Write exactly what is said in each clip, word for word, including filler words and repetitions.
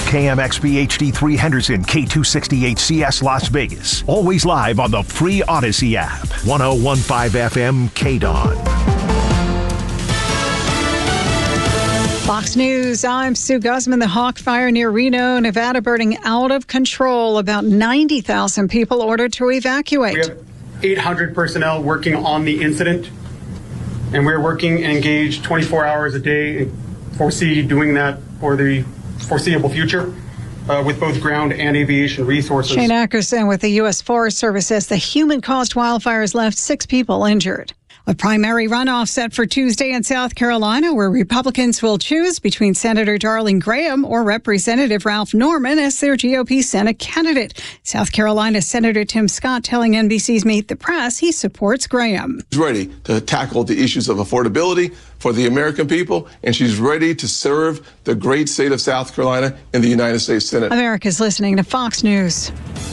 K M X B H D three Henderson, K two sixty-eight C S Las Vegas. Always live on the free Odyssey app. ten fifteen F M K D O N. Fox News, I'm Sue Guzman. The Hawk Fire near Reno, Nevada, burning out of control. About ninety thousand people ordered to evacuate. We have eight hundred personnel working on the incident, and we're working and engaged twenty-four hours a day and foresee doing that for the foreseeable future uh, with both ground and aviation resources. Shane Ackerson with the U S Forest Service says the human-caused wildfires left six people injured. A primary runoff set for Tuesday in South Carolina, where Republicans will choose between Senator Darling Graham or Representative Ralph Norman as their G O P Senate candidate. South Carolina Senator Tim Scott telling N B C's Meet the Press he supports Graham. She's ready to tackle the issues of affordability for the American people, and she's ready to serve the great state of South Carolina in the United States Senate. America's listening to Fox News.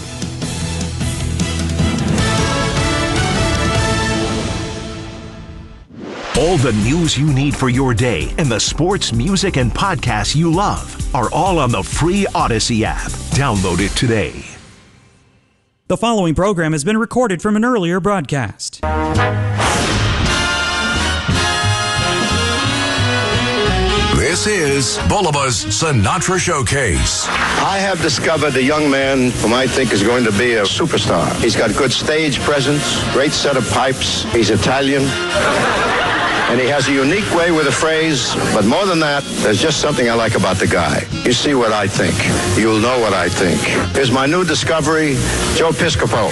All the news you need for your day and the sports, music, and podcasts you love are all on the free Odyssey app. Download it today. The following program has been recorded from an earlier broadcast. This is Bulba's Sinatra Showcase. I have discovered a young man whom I think is going to be a superstar. He's got good stage presence, great set of pipes. He's Italian. And he has a unique way with a phrase, but more than that, there's just something I like about the guy. You see what I think. You'll know what I think. Here's my new discovery, Joe Piscopo.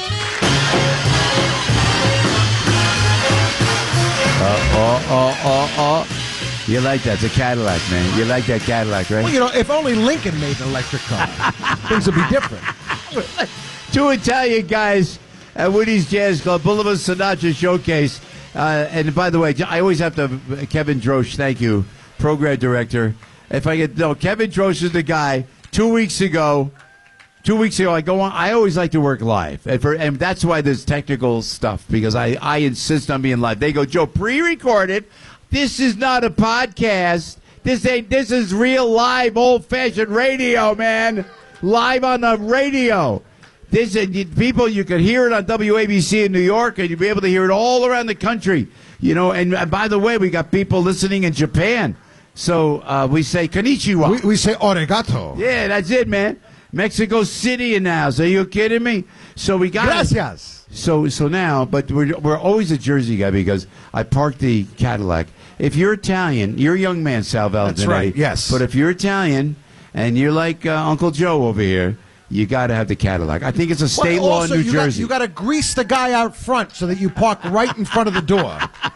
Uh, oh, oh, oh, oh. You like that. It's a Cadillac, man. You like that Cadillac, right? Well, you know, if only Lincoln made an electric car, things would be different. Two Italian guys at Woody's Jazz Club, Boulevard Sinatra Showcase. Uh, and by the way, I always have to, Kevin Drosch, thank you, program director. If I get, no, Kevin Drosch is the guy. Two weeks ago, two weeks ago, I go on, I always like to work live. And, for, and that's why there's technical stuff, because I, I insist on being live. They go, Joe, pre-recorded. This is not a podcast. This ain't, this is real live, old-fashioned radio, man. Live on the radio. This uh, people, you could hear it on W A B C in New York, and you'll be able to hear it all around the country. You know, and uh, by the way, we got people listening in Japan. So uh, we say konnichiwa. We, we say arigato. Yeah, that's it, man. Mexico City in the house. Are you kidding me? So we got Gracias. So so now, but we're we're always a Jersey guy because I parked the Cadillac. If you're Italian, you're a young man, Sal Valentine. That's right. Yes. But if you're Italian and you're like uh, Uncle Joe over here, you got to have the Cadillac. I think it's a state well, law also, in New you Jersey. Got, you got to grease the guy out front so that you park right in front of the door.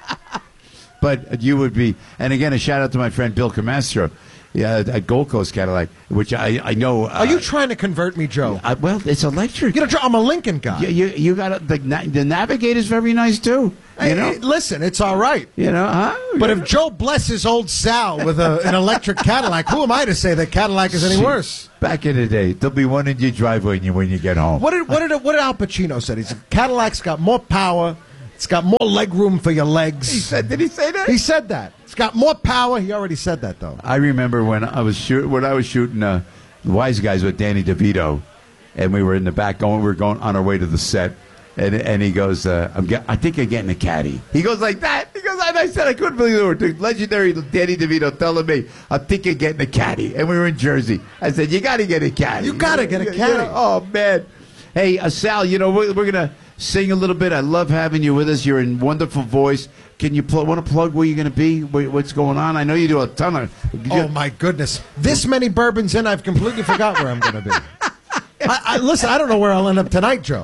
But you would be, and again, a shout out to my friend Bill Camastro, yeah, at Gold Coast Cadillac, which I, I know. Uh, Are you trying to convert me, Joe? I, well, it's electric. You know, I'm a Lincoln guy. You you, you got the the Navigator's very nice too. You Hey, know, hey, listen, it's all right. you know, huh? But if Joe blesses old Sal with a, an electric Cadillac, who am I to say that Cadillac is any worse? Back in the day, there'll be one in your driveway when you when you get home. What did what did what did Al Pacino said? He said Cadillac's got more power. It's got more leg room for your legs. He said, did he say that? He said that. It's got more power. He already said that, though. I remember when I was shoot when I was shooting uh, the Wise Guys with Danny DeVito, and we were in the back going. We were going on our way to the set, and and he goes, uh, "I'm get, I think I'm getting a caddy." He goes like that. He goes, and I said, I couldn't believe it. The legendary Danny DeVito telling me, "I think you're getting a caddy," and we were in Jersey. I said, "You got to get a caddy. You got to get a caddy." You know, oh man, hey uh, Sal, you know we're, we're gonna sing a little bit. I love having you with us. You're in wonderful voice. Can you pl- want to plug where you're going to be? Where, what's going on? I know you do a ton of. Oh my goodness! This many bourbons in, I've completely forgot where I'm going to be. I, I, listen, I don't know where I'll end up tonight, Joe.